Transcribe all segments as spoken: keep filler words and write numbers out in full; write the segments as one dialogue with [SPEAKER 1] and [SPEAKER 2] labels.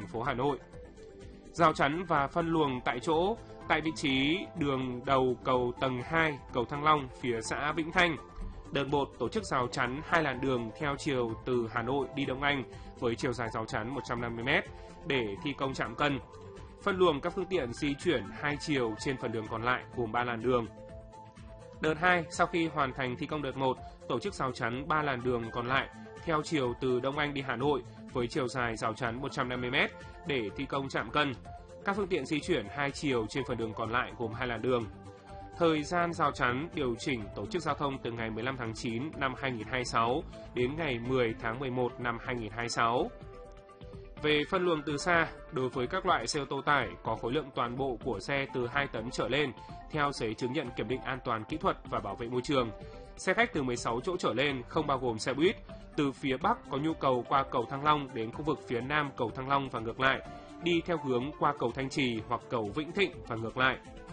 [SPEAKER 1] phố Hà Nội. Rào chắn và phân luồng tại chỗ tại vị trí đường đầu cầu tầng hai, cầu Thăng Long phía xã Vĩnh Thanh. Đợt một tổ chức rào chắn hai làn đường theo chiều từ Hà Nội đi Đông Anh với chiều dài rào chắn một trăm năm mươi mét để thi công trạm cân. Phân luồng các phương tiện di chuyển hai chiều trên phần đường còn lại gồm ba làn đường. Đợt hai, sau khi hoàn thành thi công đợt một, tổ chức rào chắn ba làn đường còn lại theo chiều từ Đông Anh đi Hà Nội với chiều dài rào chắn một trăm năm mươi mét để thi công trạm cân. Các phương tiện di chuyển hai chiều trên phần đường còn lại gồm hai làn đường. Thời gian rào chắn điều chỉnh tổ chức giao thông từ ngày mười lăm tháng chín năm hai nghìn không trăm hai mươi sáu đến ngày mười tháng mười một năm hai nghìn không trăm hai mươi sáu. Về phân luồng từ xa, đối với các loại xe ô tô tải có khối lượng toàn bộ của xe từ hai tấn trở lên, theo giấy chứng nhận kiểm định an toàn kỹ thuật và bảo vệ môi trường. Xe khách từ mười sáu chỗ trở lên không bao gồm xe buýt, từ phía Bắc có nhu cầu qua cầu Thăng Long đến khu vực phía Nam cầu Thăng Long và ngược lại, đi theo hướng qua cầu Thanh Trì hoặc cầu Vĩnh Thịnh và ngược lại.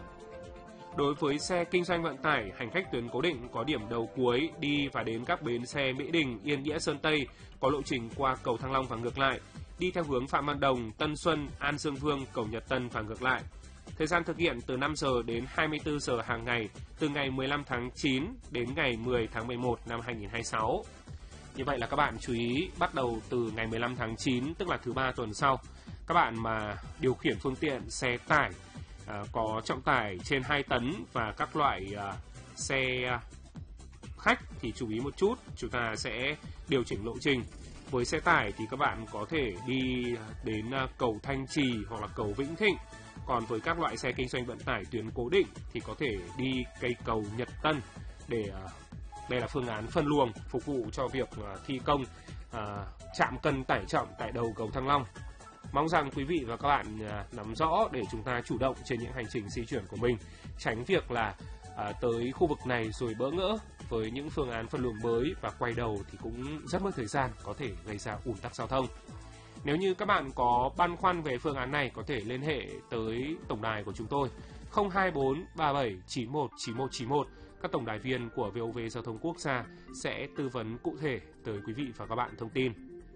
[SPEAKER 1] Đối với xe kinh doanh vận tải, hành khách tuyến cố định có điểm đầu cuối đi và đến các bến xe Mỹ Đình, Yên Nghĩa, Sơn Tây có lộ trình qua cầu Thăng Long và ngược lại, đi theo hướng Phạm Văn Đồng, Tân Xuân, An Dương Vương, cầu Nhật Tân và ngược lại. Thời gian thực hiện từ năm giờ đến hai mươi tư giờ hàng ngày, từ ngày mười lăm tháng chín đến ngày mười tháng mười một năm hai nghìn không trăm hai mươi sáu. Như vậy là các bạn chú ý bắt đầu từ ngày mười lăm tháng chín, tức là thứ ba tuần sau. Các bạn mà điều khiển phương tiện xe tải à, có trọng tải trên hai tấn và các loại à, xe khách thì chú ý một chút, chúng ta sẽ điều chỉnh lộ trình. Với xe tải thì các bạn có thể đi đến cầu Thanh Trì hoặc là cầu Vĩnh Thịnh. Còn với các loại xe kinh doanh vận tải tuyến cố định thì có thể đi cây cầu Nhật Tân để đây là phương án phân luồng phục vụ cho việc thi công à, trạm cân tải trọng tại đầu cầu Thăng Long. Mong rằng quý vị và các bạn à, nắm rõ để chúng ta chủ động trên những hành trình di chuyển của mình, tránh việc là à, tới khu vực này rồi bỡ ngỡ với những phương án phân luồng mới và quay đầu thì cũng rất mất thời gian, có thể gây ra ùn tắc giao thông. Nếu như các bạn có băn khoăn về phương án này, có thể liên hệ tới tổng đài của chúng tôi không hai bốn ba bảy chín một chín một chín một. Các tổng đài viên của vê o vê Giao thông Quốc gia sẽ tư vấn cụ thể tới quý vị và các bạn thông tin.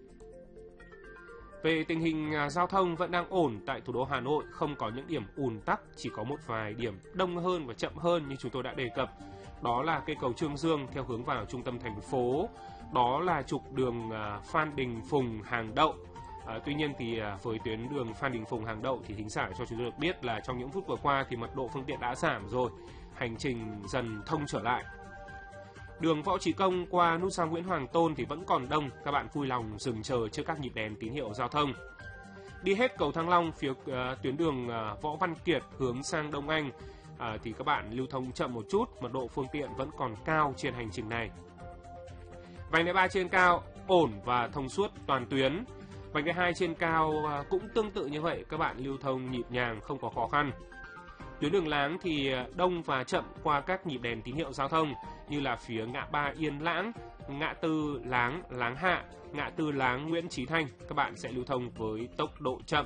[SPEAKER 1] Về tình hình giao thông vẫn đang ổn tại thủ đô Hà Nội, không có những điểm ùn tắc, chỉ có một vài điểm đông hơn và chậm hơn như chúng tôi đã đề cập. Đó là cây cầu Trương Dương theo hướng vào trung tâm thành phố, đó là trục đường Phan Đình Phùng Hàng Đậu. À, tuy nhiên thì với tuyến đường Phan Đình Phùng Hàng Đậu thì thính giả cho chúng tôi được biết là trong những phút vừa qua thì mật độ phương tiện đã giảm rồi, hành trình dần thông trở lại. Đường Võ Trí Công qua nút giao Nguyễn Hoàng Tôn thì vẫn còn đông, các bạn vui lòng dừng chờ trước các nhịp đèn tín hiệu giao thông. Đi hết cầu Thăng Long phía uh, tuyến đường uh, Võ Văn Kiệt hướng sang Đông Anh uh, thì các bạn lưu thông chậm một chút, mật độ phương tiện vẫn còn cao trên hành trình này. Vành đai ba trên cao ổn và thông suốt toàn tuyến. Vành đai hai trên cao uh, cũng tương tự như vậy, các bạn lưu thông nhịp nhàng không có khó khăn. Tuyến đường Láng thì đông và chậm qua các nhịp đèn tín hiệu giao thông như là phía ngã ba Yên Lãng, ngã tư Láng, Láng Hạ, ngã tư Láng Nguyễn Chí Thanh, các bạn sẽ lưu thông với tốc độ chậm.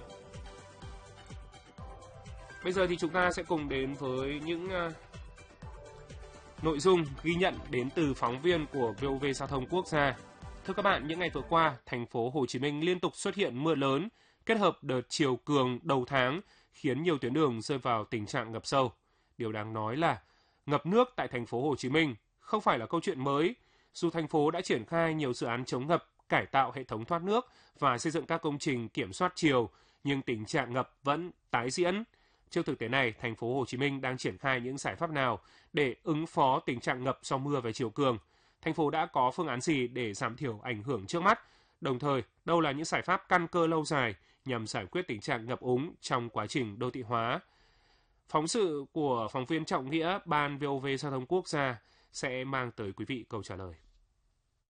[SPEAKER 1] Bây giờ thì chúng ta sẽ cùng đến với những uh, nội dung ghi nhận đến từ phóng viên của vê o vê Giao thông Quốc gia. Thưa các bạn, những ngày vừa qua, thành phố Hồ Chí Minh liên tục xuất hiện mưa lớn, kết hợp đợt chiều cường đầu tháng khiến nhiều tuyến đường rơi vào tình trạng ngập sâu. Điều đáng nói là ngập nước tại thành phố Hồ Chí Minh không phải là câu chuyện mới. Dù thành phố đã triển khai nhiều dự án chống ngập, cải tạo hệ thống thoát nước và xây dựng các công trình kiểm soát triều, nhưng tình trạng ngập vẫn tái diễn. Trước thực tế này, thành phố Hồ Chí Minh đang triển khai những giải pháp nào để ứng phó tình trạng ngập do mưa và chiều cường? Thành phố đã có phương án gì để giảm thiểu ảnh hưởng trước mắt? Đồng thời, đâu là những giải pháp căn cơ lâu dài nhằm giải quyết tình trạng ngập úng trong quá trình đô thị hóa? Phóng sự của phóng viên Trọng Nghĩa, Ban vê o vê Giao thông Quốc gia sẽ mang tới quý vị câu trả lời.